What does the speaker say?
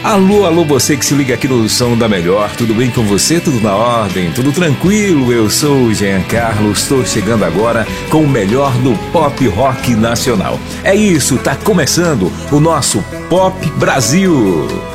Alô, alô, você que se liga aqui no Som da Melhor, tudo bem com você? Tudo na ordem? Tudo tranquilo? Eu sou o Jean Carlos, estou chegando agora com o melhor do pop rock nacional. É isso, tá começando o nosso Pop Brasil.